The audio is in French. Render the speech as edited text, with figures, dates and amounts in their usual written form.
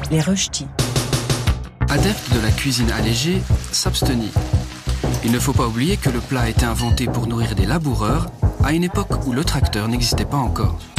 les rösti. Adepte de la cuisine allégée, s'abstenir. Il ne faut pas oublier que le plat a été inventé pour nourrir des laboureurs à une époque où le tracteur n'existait pas encore.